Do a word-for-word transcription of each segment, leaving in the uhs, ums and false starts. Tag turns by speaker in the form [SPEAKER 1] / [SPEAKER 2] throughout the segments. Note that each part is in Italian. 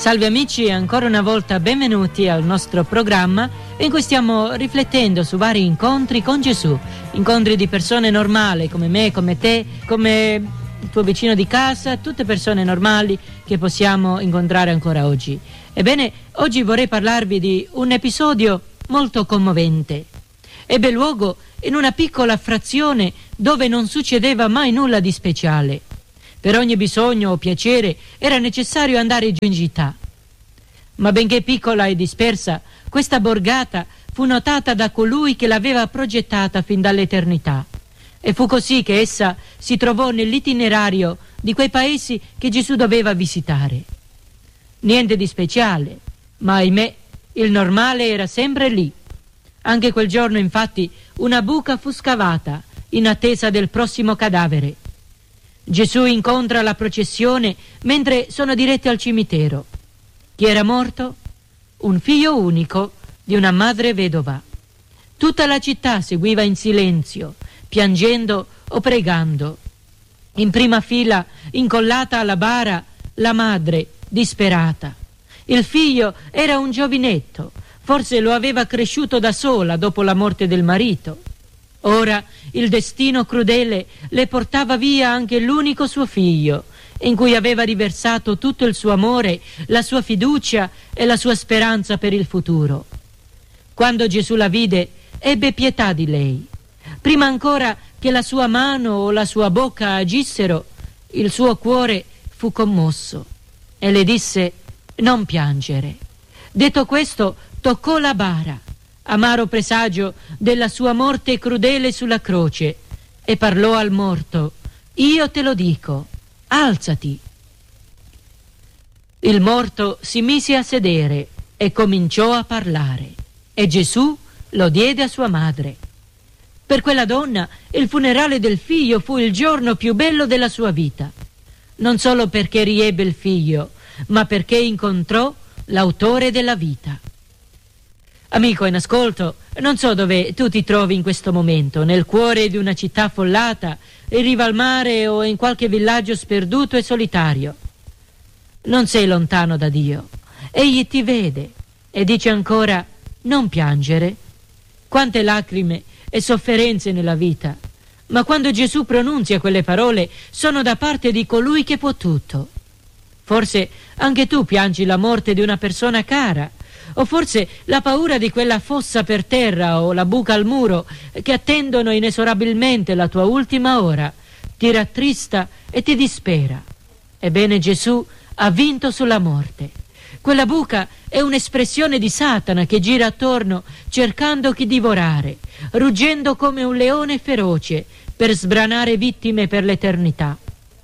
[SPEAKER 1] Salve amici e ancora una volta benvenuti al nostro programma in cui stiamo riflettendo su vari incontri con Gesù, incontri di persone normali come me, come te, come il tuo vicino di casa, tutte persone normali che possiamo incontrare ancora oggi. Ebbene, oggi vorrei parlarvi di un episodio molto commovente. Ebbe luogo in una piccola frazione dove non succedeva mai nulla di speciale. Per ogni bisogno o piacere era necessario andare giù in città. Ma benché piccola e dispersa, questa borgata fu notata da colui che l'aveva progettata fin dall'eternità. E fu così che essa si trovò nell'itinerario di quei paesi che Gesù doveva visitare. Niente di speciale, ma ahimè, il normale era sempre lì. Anche quel giorno, infatti, una buca fu scavata in attesa del prossimo cadavere. Gesù incontra la processione mentre sono diretti al cimitero. Chi era morto? Un figlio unico di una madre vedova. Tutta la città seguiva in silenzio, piangendo o pregando. In prima fila, incollata alla bara, la madre, disperata. Il figlio era un giovinetto, forse lo aveva cresciuto da sola dopo la morte del marito. Ora il destino crudele le portava via anche l'unico suo figlio, in cui aveva riversato tutto il suo amore, la sua fiducia e la sua speranza per il futuro. Quando Gesù la vide, ebbe pietà di lei. Prima ancora che la sua mano o la sua bocca agissero, il suo cuore fu commosso e le disse: «Non piangere». Detto questo, toccò la bara, amaro presagio della sua morte crudele sulla croce, e parlò al morto: «Io te lo dico, alzati». Il morto si mise a sedere e cominciò a parlare, e Gesù lo diede a sua madre. Per quella donna il funerale del figlio fu il giorno più bello della sua vita, non solo perché riebbe il figlio, ma perché incontrò l'autore della vita. Amico in ascolto, non so dove tu ti trovi in questo momento, nel cuore di una città affollata, in riva al mare o in qualche villaggio sperduto e solitario. Non sei lontano da Dio. Egli ti vede e dice ancora: non piangere. Quante lacrime e sofferenze nella vita, ma quando Gesù pronunzia quelle parole sono da parte di colui che può tutto. Forse anche tu piangi la morte di una persona cara, o forse la paura di quella fossa per terra o la buca al muro che attendono inesorabilmente la tua ultima ora ti rattrista e ti dispera. Ebbene, Gesù ha vinto sulla morte. Quella buca è un'espressione di Satana che gira attorno cercando chi divorare, ruggendo come un leone feroce per sbranare vittime per l'eternità.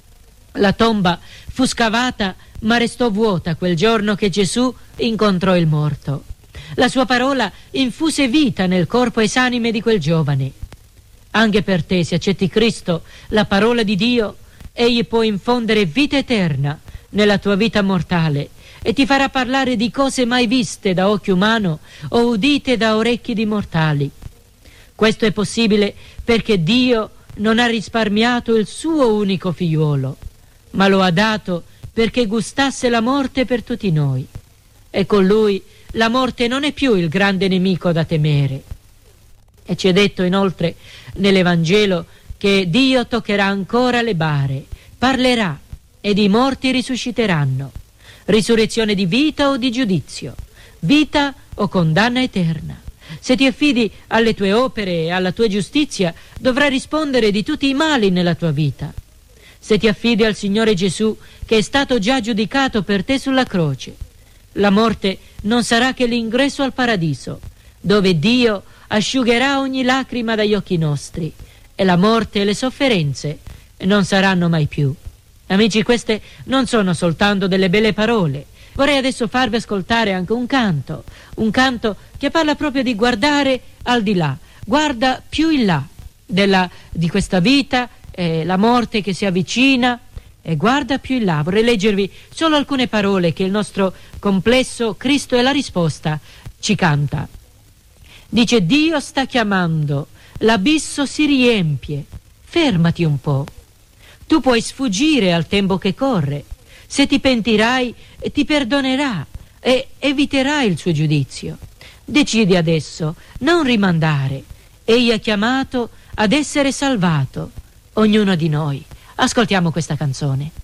[SPEAKER 1] La tomba fu scavata ma restò vuota quel giorno che Gesù incontrò il morto. La sua parola infuse vita nel corpo esanime di quel giovane. Anche per te, se accetti Cristo, la parola di Dio, egli può infondere vita eterna nella tua vita mortale e ti farà parlare di cose mai viste da occhio umano o udite da orecchi di mortali. Questo è possibile perché Dio non ha risparmiato il suo unico figliuolo, ma lo ha dato perché gustasse la morte per tutti noi. E con lui la morte non è più il grande nemico da temere. E ci è detto inoltre nell'Evangelo che Dio toccherà ancora le bare, parlerà ed i morti risusciteranno. Risurrezione di vita o di giudizio, vita o condanna eterna. Se ti affidi alle tue opere e alla tua giustizia, dovrai rispondere di tutti i mali nella tua vita. Se ti affidi al Signore Gesù, che è stato già giudicato per te sulla croce, la morte non sarà che l'ingresso al paradiso, dove Dio asciugherà ogni lacrima dagli occhi nostri, e la morte e le sofferenze non saranno mai più. Amici, queste non sono soltanto delle belle parole. Vorrei adesso farvi ascoltare anche un canto, un canto che parla proprio di guardare al di là, guarda più in là della, di questa vita, eh, la morte che si avvicina, e guarda più in là. Vorrei leggervi solo alcune parole che il nostro complesso Cristo è la risposta ci canta. Dice: Dio sta chiamando, l'abisso si riempie, fermati un po'. Tu puoi sfuggire al tempo che corre, Se ti pentirai, ti perdonerà e eviterai il suo giudizio. Decidi adesso, non rimandare. Egli ha chiamato ad essere salvato ognuno di noi. Ascoltiamo questa canzone.